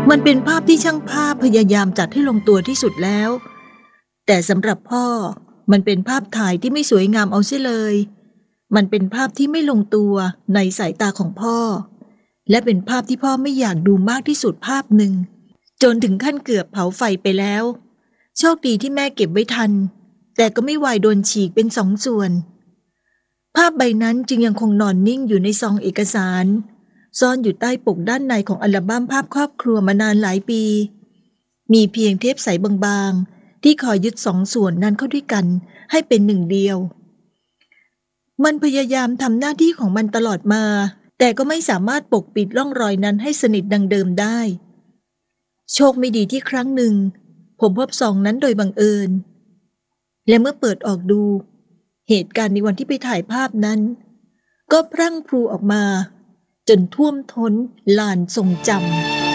มันเป็นภาพที่ช่างภาพพยายามจัดให้ลงตัวที่สุดแล้วแต่สำหรับพ่อมันเป็นภาพถ่ายที่ไม่สวยงามเอาเสียเลยมันเป็นภาพที่ไม่ลงตัวในสายตาของพ่อและเป็นภาพที่พ่อไม่อยากดูมากที่สุดภาพหนึ่งจนถึงขั้นเกือบเผาไฟไปแล้วโชคดีที่แม่เก็บไว้ทันแต่ก็ไม่ไหวโดนฉีกเป็นสองส่วนภาพใบนั้นจึงยังคงนอนนิ่งอยู่ในซองเอกสารซ่อนอยู่ใต้ปกด้านในของอัลบั้มภาพครอบครัวมานานหลายปีมีเพียงเทปใสบางๆที่คอยยึดสองส่วนนั้นเข้าด้วยกันให้เป็นหนึ่งเดียวมันพยายามทำหน้าที่ของมันตลอดมาแต่ก็ไม่สามารถปกปิดร่องรอยนั้นให้สนิทดังเดิมได้โชคไม่ดีที่ครั้งหนึ่งผมพบซองนั้นโดยบังเอิญและเมื่อเปิดออกดูเหตุการณ์ในวันที่ไปถ่ายภาพนั้นก็พรั่งพรูออกมาจนท่วมท้นลานทรงจำ